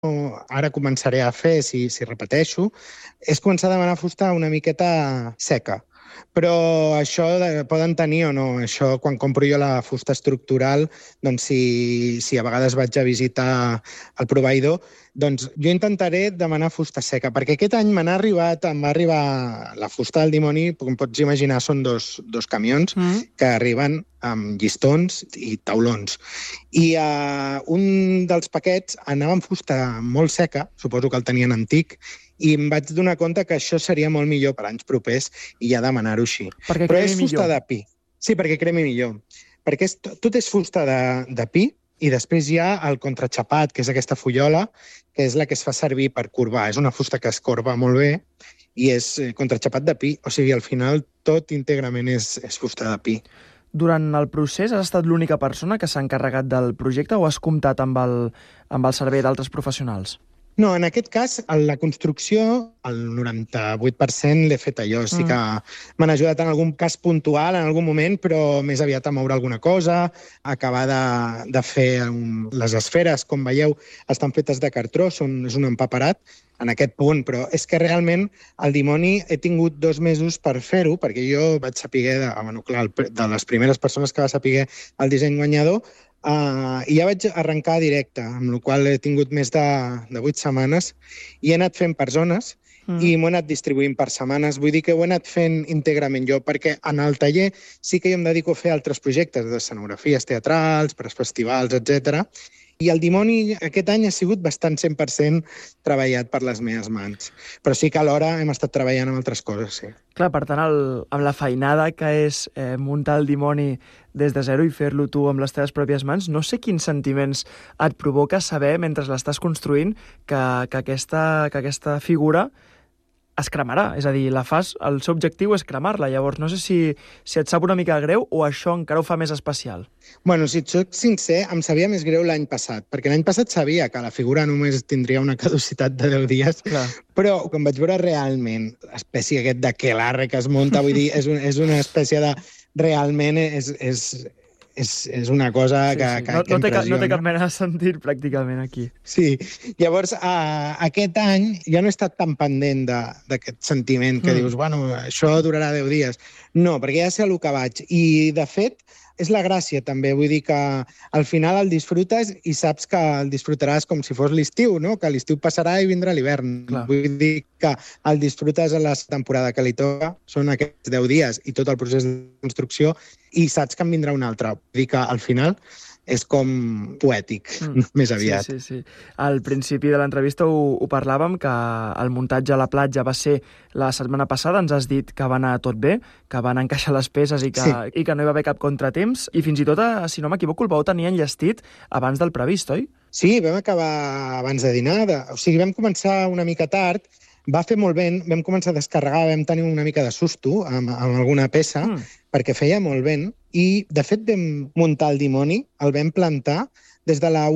ara començaré a fer, si repeteixo, és començar a demanar fusta una miqueta seca. Però això poden tenir o no. Això, quan compro jo la fusta estructural, doncs si a vegades vaig a visitar el proveïdor, doncs jo intentaré demanar fusta seca, perquè aquest any em va arribar la fusta del dimoni, com pots imaginar, són dos camions que arriben amb llistons i taulons. I un dels paquets anava amb fusta molt seca, suposo que el tenien antic, i em vaig donar compte que això seria molt millor per anys propers i ja demanar-ho així. Perquè Però cremi és fusta millor. de pi. Sí, perquè cremi millor. Perquè tot és fusta de pi i després hi ha el contraxapat, que és aquesta fullola, que és la que es fa servir per corbar. És una fusta que es corba molt bé i és contraxapat de pi. O sigui, al final tot íntegrament és fusta de pi. Durant el procés has estat l'única persona que s'ha encarregat del projecte o has comptat amb el servei d'altres professionals? No, en aquest cas, la construcció, el 98% l'he fet jo. Sí que m'han ajudat en algun cas puntual, en algun moment, però més aviat a moure alguna cosa, a acabar de fer les esferes, com veieu, estan fetes de cartró, és un empaperat en aquest punt, però és que realment el dimoni he tingut 2 mesos per fer-ho, perquè jo vaig saber, de les primeres persones que va saber el disseny guanyador, i ja vaig arrencar directe, amb la qual he tingut més de 8 setmanes i he anat fent per zones i m'ho he anat distribuint per setmanes. Vull dir que ho he anat fent íntegrament jo, perquè en el taller sí que jo em dedico a fer altres projectes d'escenografies teatrals, per festivals, etc. I el dimoni aquest any ha sigut bastant 100% treballat per les meves mans. Però sí que alhora hem estat treballant amb altres coses, sí. Clar, per tant, amb la feinada que és muntar el dimoni des de zero i fer-lo tu amb les teves pròpies mans, no sé quins sentiments et provoca saber, mentre l'estàs construint, que aquesta figura es cremarà. És a dir, el seu objectiu és cremar-la. Llavors, no sé si et sap una mica greu o això encara ho fa més especial. Bueno, si et soc sincer, em sabia més greu l'any passat, perquè l'any passat sabia que la figura només tindria una caducitat de 10 dies, Clar. però quan vaig veure realment l'espècie aquest d'aquelarre que es munta, vull dir, és una espècie de... Realment és una cosa que impressiona. No té cap mena de sentit, pràcticament, aquí. Sí. Llavors, aquest any ja no he estat tan pendent d'aquest sentiment que dius, bueno, això durarà 10 dies. No, perquè ja sé el que vaig. I, de fet, és la gràcia, també. Vull dir que al final el disfrutes i saps que el disfrutaràs com si fos l'estiu, no? Que l'estiu passarà i vindrà l'hivern. Vull dir que el disfrutes a la temporada que li toca, són aquests 10 dies i tot el procés de construcció, i saps que en vindrà un altre. Vull dir que al final és com poètic, més aviat. Sí. Al principi de l'entrevista ho parlàvem, que el muntatge a la platja va ser la setmana passada, ens has dit que va anar tot bé, que van encaixar les peces i que no hi va haver cap contratemps, i fins i tot, si no m'equivoco, el vau tenir enllestit abans del previst, oi? Sí, vam acabar abans de dinar, o sigui, vam començar una mica tard, va fer molt vent, vam començar a descarregar, vam tenir una mica de susto amb alguna peça, perquè feia molt vent, i, de fet, vam muntar el dimoni, el vam plantar des de la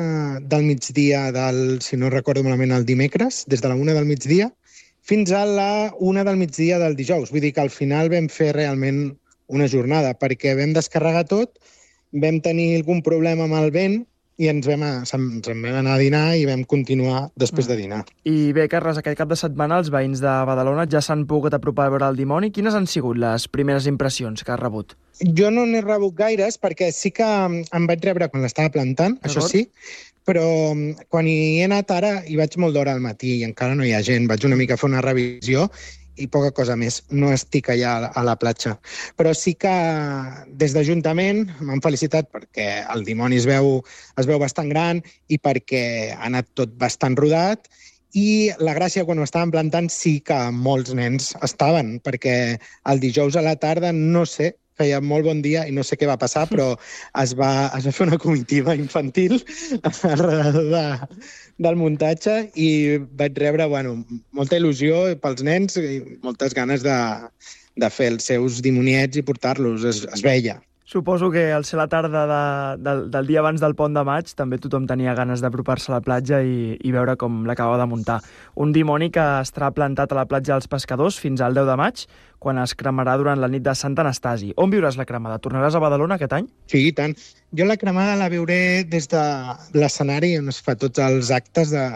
1 del migdia si no recordo malament, el dimecres, des de la 1 del migdia, fins a la 1 del migdia del dijous. Vull dir que al final vam fer realment una jornada, perquè vam descarregar tot, vam tenir algun problema amb el vent, i ens vam anar a dinar i vam continuar després de dinar. I bé, Carles, aquest cap de setmana els veïns de Badalona ja s'han pogut apropar a veure el dimoni. Quines han sigut les primeres impressions que has rebut? Jo no n'he rebut gaires, perquè sí que em vaig rebre quan l'estava plantant, això sí, però quan hi he anat ara hi vaig molt d'hora al matí i encara no hi ha gent. Vaig una mica a fer una revisió i poca cosa més. No estic allà a la platja. Però sí que des d'Ajuntament m'han felicitat perquè el dimoni es veu bastant gran i perquè ha anat tot bastant rodat, i la gràcia, quan ho estaven plantant, sí que molts nens estaven, perquè el dijous a la tarda, no sé, feia molt bon dia i no sé què va passar, però es va fer una comitiva infantil alrededor del muntatge i vaig rebre molta il·lusió pels nens i moltes ganes de fer els seus dimoniets i portar-los. Es veia. Suposo que al ser la tarda del dia abans del Pont de Maig també tothom tenia ganes d'apropar-se a la platja i veure com l'acaba de muntar. Un dimoni que estarà plantat a la platja dels Pescadors fins al 10 de maig, quan es cremarà durant la nit de Sant Anastasi. On viuràs la cremada? Tornaràs a Badalona aquest any? Sí, i tant. Jo la cremada la veuré des de l'escenari on es fa tots els actes